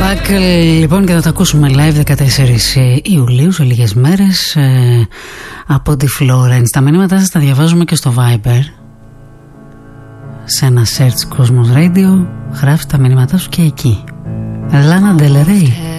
Λοιπόν, και θα τα ακούσουμε live 14 Ιουλίου, σε λίγες μέρες, από τη Florence. Τα μηνύματά σας τα διαβάζουμε και στο Viber. Σε ένα search Cosmos Radio, γράφει τα μηνύματά σου και εκεί. Lana Del Rey.